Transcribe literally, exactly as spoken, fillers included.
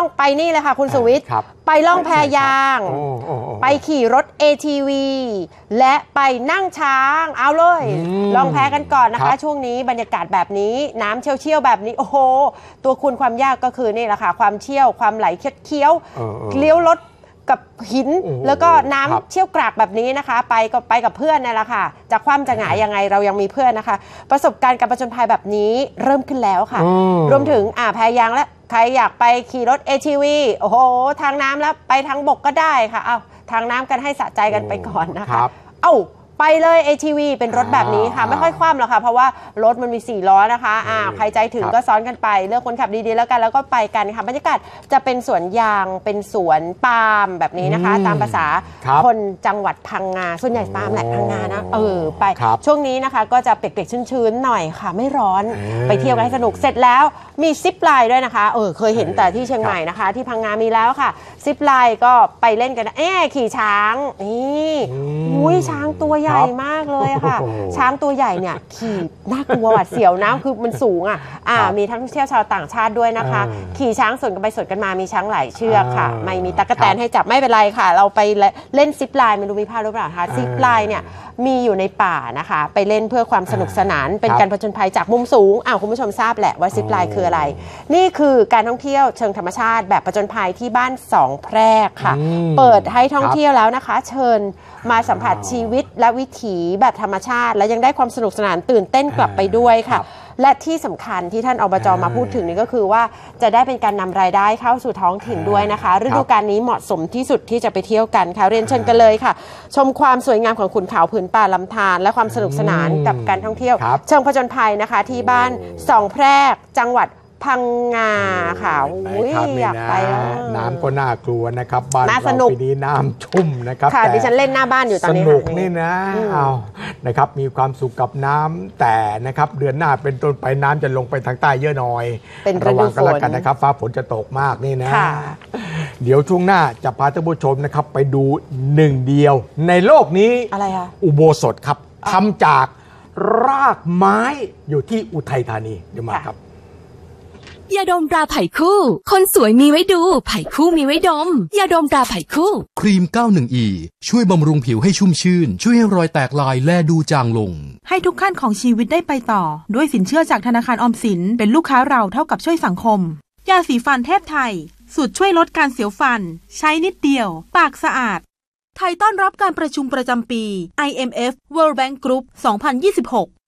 ต้องไปนี่เลยค่ะคุณสุวิทย์ไปล่องแพยางไปขี่รถ เอ ที วี และไปนั่งช้างเอาเลยลองแพกันก่อนนะคะช่วงนี้บรรยากาศแบบนี้น้ำเชี่ยวๆแบบนี้โอ้โหตัวคุณความยากก็คือนี่แหละค่ะความเชี่ยวความไหลเคี้ยวเลี้ยวรถกับหินแล้วก็น้ำเชี่ยวกรากแบบนี้นะคะไปก็ไปกับเพื่อนนี่แหละค่ะจะคว่ำจะหงายยังไงเรายังมีเพื่อนนะคะประสบการณ์การผจญภัยแบบนี้เริ่มขึ้นแล้วค่ะรวมถึงอ่าแพยางและใครอยากไปขี่รถ เอ ที วี โอ้โหทางน้ำแล้วไปทางบกก็ได้ค่ะเอาทางน้ำกันให้สะใจกันไปก่อนนะคะเอ้าไปเลย เอ ที วี เป็นรถแบบนี้ค่ะไม่ค่อยคว่ำหรอกค่ะเพราะว่ารถมันมีสี่ล้อนะคะอ่าใครใจถึงก็ซ้อนกันไปเลือกคนขับดีๆแล้วกันแล้วก็ไปกันค่ะบรรยากาศจะเป็นสวนยางเป็นสวนปาล์มแบบนี้นะคะตามภาษาคนจังหวัดพังงาส่วนใหญ่ปาล์มแหละพังงานะเออไปช่วงนี้นะคะก็จะเปียกๆชื้นๆหน่อยค่ะไม่ร้อนไปเที่ยวกันให้สนุกเสร็จแล้วมีซิปไลน์ด้วยนะคะเออเคยเห็นแต่ที่เชียงใหม่นะคะที่พังงามีแล้วค่ะซิปไลน์ก็ไปเล่นกันเอ๊ะขี่ช้างนี่อุ้ยช้างตัวใหญ่มากเลยค่ะช้างตัวใหญ่เนี่ยขี่น่ากลัวหวาดเสียวนะคือมันสูงอ่ะอ่ามีทั้งเที่ยวชาวต่างชาติด้วยนะคะขี่ช้างสวนกันไปสวนกันมามีช้างหลายเชือกค่ะไม่มีตะกั่วแตนให้จับไม่เป็นไรค่ะเราไปเล่นซิปไลน์ไม่รู้มีภาพหรือเปล่าคะซิปไลน์เนี่ยมีอยู่ในป่านะคะไปเล่นเพื่อความสนุกสนานเป็นการผจญภัยจากมุมสูงอ้าวคุณผู้ชมทราบแหละว่าซิปไลน์คืออะไรนี่คือการท่องเที่ยวเชิงธรรมชาติแบบผจญภัยที่บ้านสองแพรกค่ะเปิดให้ท่องเที่ยวแล้วนะคะเชิญมาสัมผัสชีวิตและวิถีแบบธรรมชาติและยังได้ความสนุกสนานตื่นเต้นกลับไปด้วยค่ะและที่สำคัญที่ท่านอบจ.มาพูดถึงนี่ก็คือว่าจะได้เป็นการนำรายได้เข้าสู่ท้องถิ่นด้วยนะคะฤดูกาลนี้เหมาะสมที่สุดที่จะไปเที่ยวกันค่ะเรียนเชิญกันเลยค่ะชมความสวยงามของขุนเขาผืนป่าลำธารและความสนุกสนานกับการท่องเที่ยวเชิงผจญภัยนะคะที่บ้านสองแพรกจังหวัดพังงาค่ะอุ้ยอยากไปน้ำก็น่ากลัวนะครับบ้านเราปีนี้น้ำชุ่มนะครับค่ะดิฉันเล่นหน้าบ้านอยู่ตอนนี้สนุกนี่นะเอานะครับมีความสุขกับน้ำแต่นะครับเดือนหน้าเป็นต้นไปน้ำจะลงไปทางใต้เยอะหน่อยระวังกันแล้วกันนะครับฟ้าฝนจะตกมากนี่นะเดี๋ยวช่วงหน้าจะพาท่านผู้ชมนะครับไปดูหนึ่งเดียวในโลกนี้อะไรคะอุโบสถครับทำจากรากไม้อยู่ที่อุทัยธานีเดี๋ยวมาครับยาดมตราไผ่คู่คนสวยมีไว้ดูไผ่คู่มีไว้ดมยาดมตราไผ่คู่ครีม เก้าสิบเอ็ด อี ช่วยบำรุงผิวให้ชุ่มชื่นช่วยให้รอยแตกลายแลดูจางลงให้ทุกขั้นของชีวิตได้ไปต่อด้วยสินเชื่อจากธนาคารออมสินเป็นลูกค้าเราเท่ากับช่วยสังคมยาสีฟันเทพไทยสูตรช่วยลดการเสียวฟันใช้นิดเดียวปากสะอาดไทยต้อนรับการประชุมประจำปี ไอ เอ็ม เอฟ World Bank Group สองพันยี่สิบหก